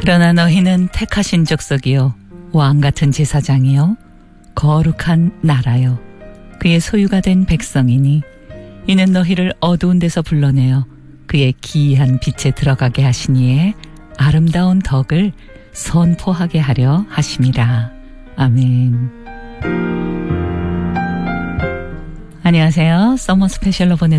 그러나 너희는 택하신 족속이요 왕같은 제사장이요 거룩한 나라요 그의 소유가 된 백성이니 이는 너희를 어두운 데서 불러내어 그의 기이한 빛에 들어가게 하시니에 아름다운 덕을 선포하게 하려 하심이라. 아멘. 안녕하세요. 서머 스페셜로 보내